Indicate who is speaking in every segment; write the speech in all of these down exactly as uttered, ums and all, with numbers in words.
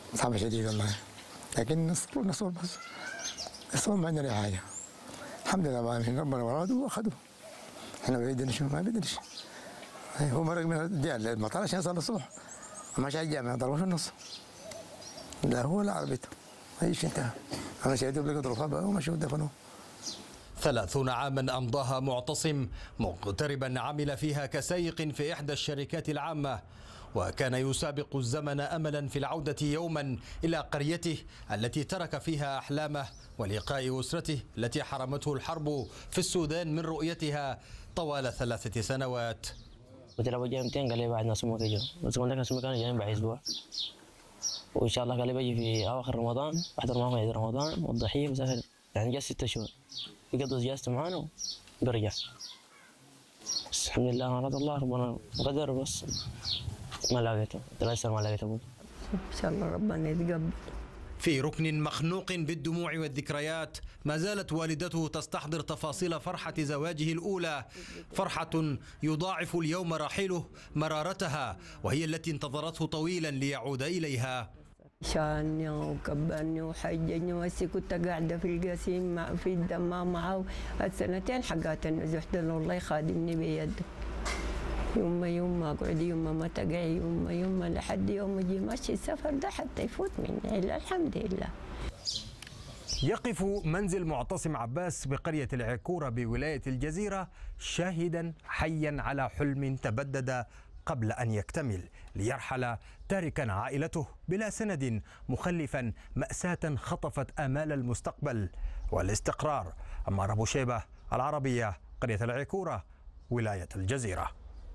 Speaker 1: صعبة شديد والله، لكن نصر نصر بس نصر ما عندنا حاجة. الحمد لله ما في ربنا وراد واخذوه. احنا بدنا شو ما بدنا شيء. هو مرق من المطار عشان يصل الصبح. ما شاء الجامعة ضربوا في النص. لا هو لا عربيته. اي شيء انتهى. انا شاهدوا بلقوا ضربها ومشوا دفنوه.
Speaker 2: ثلاثون عاما أمضاها معتصم مغتربا، عمل فيها كسائق في إحدى الشركات العامة، وكان يسابق الزمن أملا في العودة يوما إلى قريته التي ترك فيها أحلامه ولقاء أسرته التي حرمته الحرب في السودان من رؤيتها طوال ثلاثة سنوات.
Speaker 3: قلت له جاي مئتين، قال لي بعد ناس ما كجوا، بس قلنا ناس ما كانوا جايين بعد أسبوع، وإن شاء الله قال لي بيجي في أواخر رمضان، أحضر معهم عيد رمضان والضحية، بسافر يعني جا ستة شهور يقضي اجازته معانا وبرجع. بس الحمد لله أراد الله ربنا قدر، بس ما لقيته، ثلاث سنين ما لقيته.
Speaker 4: إن شاء الله ربنا يتقبل.
Speaker 2: في ركن مخنوق بالدموع والذكريات ما زالت والدته تستحضر تفاصيل فرحة زواجه الأولى، فرحة يضاعف اليوم رحيله مرارتها، وهي التي انتظرته طويلا ليعود إليها.
Speaker 4: شاني وكبرني وحججني، وهسي كنت قاعدة في القسيم مع في الدمام معه السنتين حقات النزوح دول، والله يخادمني بيده. يوم يوم ما اقعد، يوم ما تقعي، يوم يوم لحد يوم يجي ماشي السفر ده حتى يفوت مني، الا الحمد لله.
Speaker 2: يقف منزل معتصم عباس بقرية العكورة بولاية الجزيرة شاهدا حيا على حلم تبدد قبل أن يكتمل، ليرحل تاركا عائلته بلا سند، مخلفا مأساة خطفت آمال المستقبل والاستقرار. عمار أبو شيبة، العربية، قرية العكورة، ولاية الجزيرة.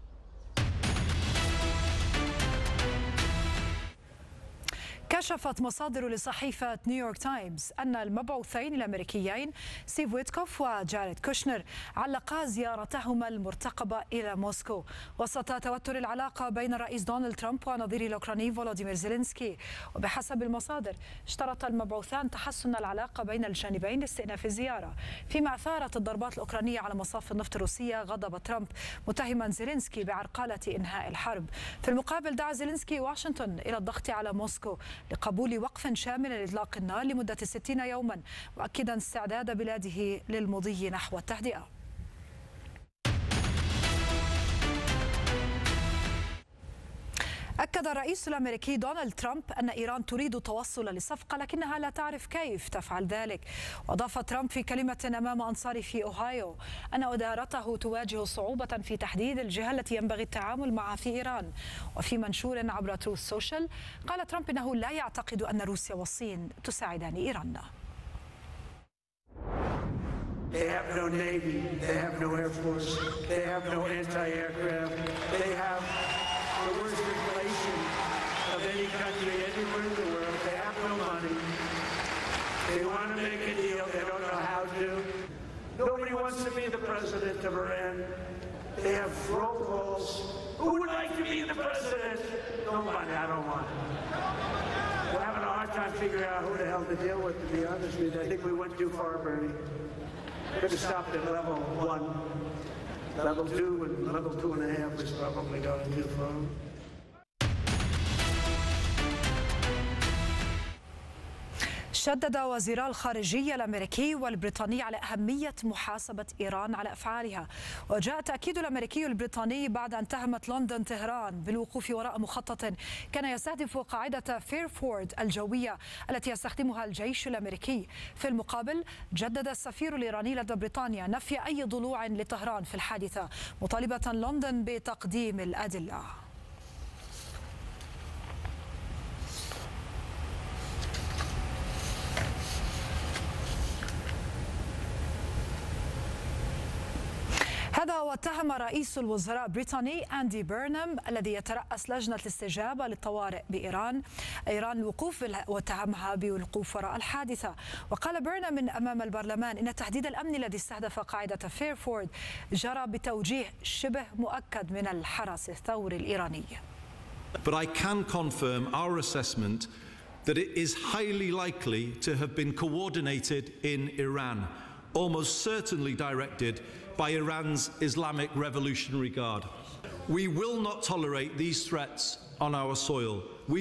Speaker 5: كشفت مصادر لصحيفة نيويورك تايمز أن المبعوثين الأمريكيين ستيف ويتكوف وجاريد كوشنر علقا زيارتهما المرتقبة إلى موسكو وسط توتر العلاقة بين الرئيس دونالد ترامب ونظيره الأوكراني فولوديمير زيلينسكي. وبحسب المصادر اشترط المبعوثان تحسن العلاقة بين الجانبين لاستئناف الزيارة، فيما أثارت الضربات الأوكرانية على مصاف النفط الروسية غضب ترامب متهما زيلينسكي بعرقلة إنهاء الحرب. في المقابل دعا زيلينسكي واشنطن إلى الضغط على موسكو لقبول وقف شامل لإطلاق النار لمدة ستين يوما، مؤكدا استعداد بلاده للمضي نحو التهدئة. أكد الرئيس الأمريكي دونالد ترامب أن إيران تريد التوصل لصفقة لكنها لا تعرف كيف تفعل ذلك. وأضاف ترامب في كلمة أمام أنصار في أوهايو أن إدارته تواجه صعوبة في تحديد الجهة التي ينبغي التعامل معها في إيران. وفي منشور عبر تروث سوشيال قال ترامب أنه لا يعتقد أن روسيا والصين تساعدان إيران.
Speaker 6: They have no navy, they have no air force, they have no anti-aircraft, they have the worst inflation of any country anywhere in the world. They have no money. They want to make a deal. They don't know how to. Nobody wants to be the president of Iran. They have robocalls. Who would like to be the president? Nobody. I don't want it. We're having a hard time figuring out who the hell to deal with, to be honest with you. I think we went too far, Bernie. Could have stopped at level one. Level two and level two and a half is probably going too far.
Speaker 5: شدد وزيرا الخارجية الأمريكي والبريطاني على أهمية محاسبة إيران على أفعالها. وجاء تأكيد الأمريكي البريطاني بعد أن اتهمت لندن طهران بالوقوف وراء مخطط كان يستهدف قاعدة فيرفورد الجوية التي يستخدمها الجيش الأمريكي. في المقابل جدد السفير الإيراني لدى بريطانيا نفي أي ضلوع لطهران في الحادثة، مطالبة لندن بتقديم الأدلة. هذا واتهم رئيس الوزراء البريطاني أندي بيرنام الذي يترأس لجنة الاستجابة للطوارئ بإيران إيران الوقوف واتهمها بالوقوف وراء الحادثة. وقال بيرنام أمام البرلمان إن التهديد الأمني الذي استهدف قاعدة فيرفورد جرى بتوجيه شبه مؤكد من الحرس الثوري الإيراني.
Speaker 7: But I can confirm our assessment that it is highly likely to have been coordinated in Iran, almost certainly directed by Iran's Islamic Revolutionary Guard. We will not tolerate these threats on our soil.